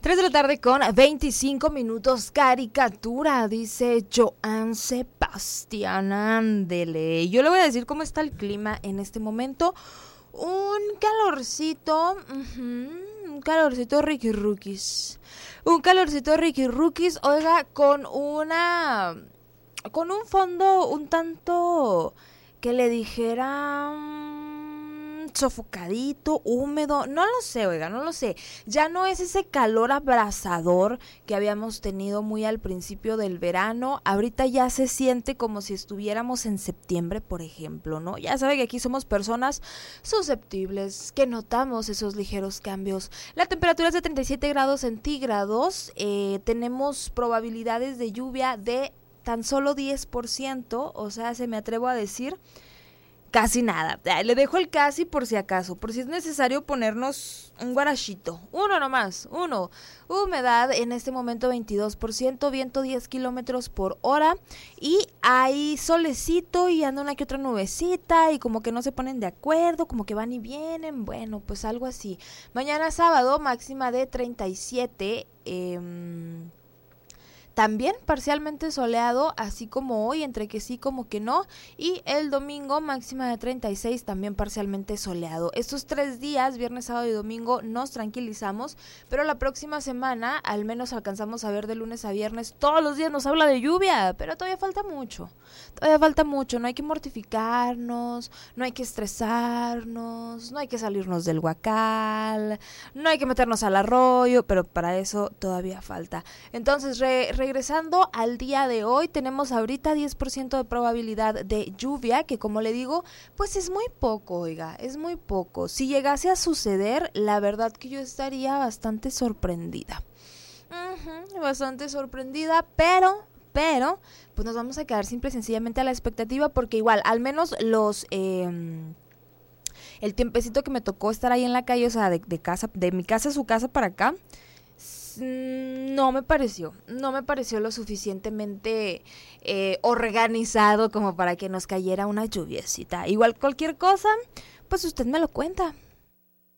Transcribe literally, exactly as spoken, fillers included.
tres de la tarde con veinticinco minutos, caricatura, dice Joan Sebastián, ándele. Yo le voy a decir cómo está el clima en este momento. Un calorcito, uh-huh, un calorcito Ricky Rookies. Un calorcito Ricky Rookies, oiga, con una, con un fondo un tanto, que le dijera... sofocadito, húmedo, no lo sé, oiga, no lo sé, ya no es ese calor abrasador que habíamos tenido muy al principio del verano, ahorita ya se siente como si estuviéramos en septiembre, por ejemplo, ¿no? Ya sabe que aquí somos personas susceptibles, que notamos esos ligeros cambios. La temperatura es de treinta y siete grados centígrados, eh, tenemos probabilidades de lluvia de tan solo diez por ciento, o sea, se me atrevo a decir... casi nada, le dejo el casi por si acaso, por si es necesario ponernos un guarachito, uno nomás, uno, humedad en este momento veintidós por ciento, viento diez kilómetros por hora y hay solecito y anda una que otra nubecita y como que no se ponen de acuerdo, como que van y vienen, bueno, pues algo así. Mañana sábado máxima de treinta y siete, eh... también parcialmente soleado, así como hoy, entre que sí como que no, y el domingo máxima de treinta y seis, también parcialmente soleado. Estos tres días, viernes, sábado y domingo, nos tranquilizamos, pero la próxima semana, al menos alcanzamos a ver de lunes a viernes, todos los días nos habla de lluvia, pero todavía falta mucho, todavía falta mucho, no hay que mortificarnos, no hay que estresarnos, no hay que salirnos del huacal, no hay que meternos al arroyo, pero para eso todavía falta. Entonces, re, re regresando al día de hoy, tenemos ahorita diez por ciento de probabilidad de lluvia, que como le digo, pues es muy poco, oiga, es muy poco. Si llegase a suceder, la verdad que yo estaría bastante sorprendida. Uh-huh, bastante sorprendida, pero... pero, pues nos vamos a quedar simple y sencillamente a la expectativa, porque igual, al menos los... Eh, el tiempecito que me tocó estar ahí en la calle, o sea, de, de casa, de mi casa a su casa para acá, no me pareció, no me pareció lo suficientemente eh, organizado como para que nos cayera una lluviecita. Igual cualquier cosa, pues usted me lo cuenta.